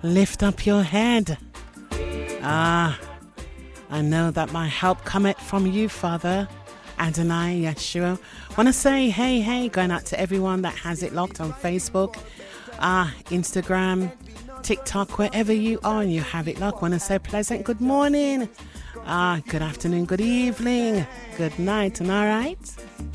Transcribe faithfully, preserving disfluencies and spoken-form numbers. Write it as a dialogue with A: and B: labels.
A: lift up your head. Ah, I know that my help cometh from you, Father. Adonai, Yeshua. Want to say hey, hey, going out to everyone that has it locked on Facebook, ah, Instagram, TikTok, wherever you are and you have it locked. Want to say pleasant good morning, ah, good afternoon, good evening, good night, and all right.